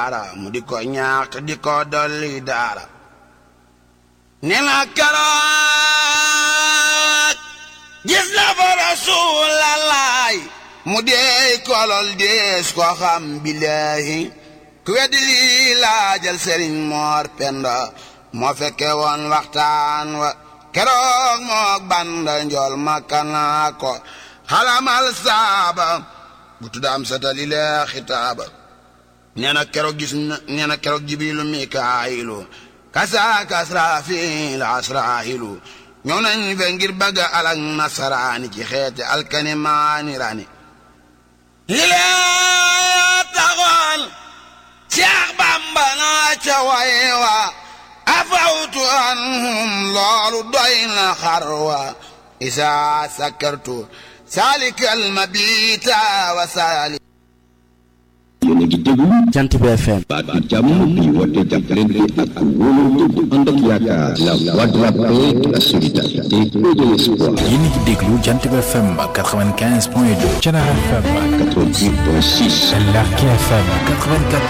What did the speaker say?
mu di ko ñaax te di ko dolli daara nee na keroog gis na fa Rasuulallaay mu deey kolol dees ko xam billaahi ku weddi lii laajal Sëriñ Moor Penda moo fekke woon waxtaan wa keroog mook Banda Njool Makka naa ko xalamal saaba bu tuddaam satali la xitaaba nee na keroog Jibriilu Mikaayilu kasaaka Asraafiil Asraahilu ñëw nañ fe ngir bëgga alak nasaraani ci xeete alkani maani rani li lee taxoon Seex Bamba naa ca way wa afawtu anhum loolu doy na xarwa isaa sakartu salikal mabita wa sali yéen a ngi déglu Jant bi FM baat bi jàmm bi woote jàppalante ak wóolu ànd ak yaakaar la voix de la paix de la solidarité et de l'espoir. yéen a ngi déglu Jant bi FM 95.2 Thiénaba FM 88.6 Lerki FM 84